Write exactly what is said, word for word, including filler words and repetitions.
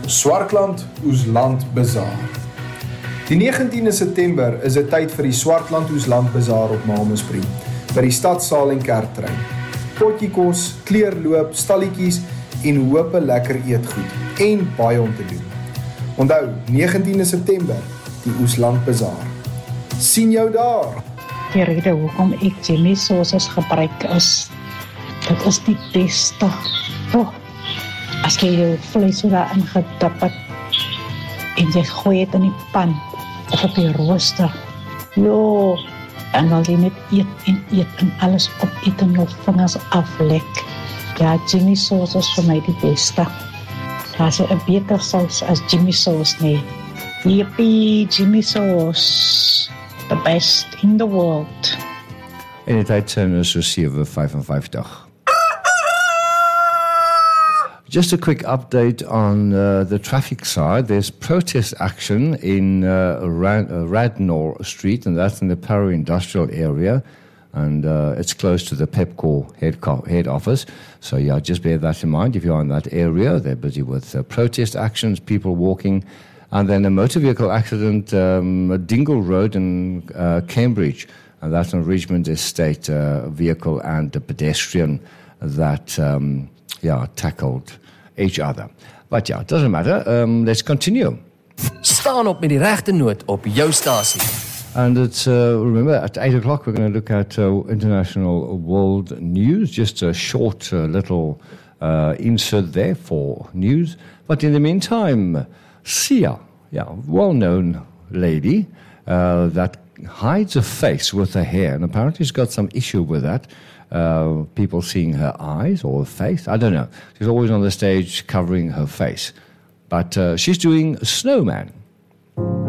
Swartland Oesland Bazaar. Die negentiende September is 'n tyd vir die Swartland Oesland Bazaar op Malmesbury, by die stadsaal en kerktrein. Potjie kos, kleurloop, stalletjies en hoope lekker eetgoed en baie om te doen. Onthou, negentiende September, die Oesland Bazaar. Sien jou daar! Die rede hoekom ek Jimmy sauces gebruik is, dit is die beste. Oh, as jy jou vlees so daarin gedip het, en jy gooi het in die pan, of op die rooster, jo, en wil jy net eet en eet en alles opeet en jou vingers aflek. Ja, Jimmy sauce is vir my die beste. Daar is 'n beter saus as Jimmy sauce nie. Yippie, Jimmy sauce, the best in the world. En die tyd zijn so sewe vyfenvyftig. Just a quick update on uh, the traffic side. There's protest action in uh, Rad- uh, Radnor Street, and that's in the Para Industrial area. And uh, it's close to the Pepcor head, co- head office. So, yeah, just bear that in mind. If you're in that area, they're busy with uh, protest actions, people walking. And then a motor vehicle accident um, at Dingle Road in uh, Cambridge. And that's on Richmond Estate, uh, vehicle and a pedestrian that... Um, yeah, tackled each other. But yeah, it doesn't matter. Um, let's continue. Staan op met die regte noot op jou stasie. And it's, uh, remember, at eight o'clock we're going to look at uh, international world news. Just a short uh, little uh, insert there for news. But in the meantime, Sia, yeah, well-known lady uh, that hides her face with her hair. And apparently she's got some issue with that. Uh, people seeing her eyes or her face. I don't know. She's always on the stage covering her face. But uh, she's doing Snowman.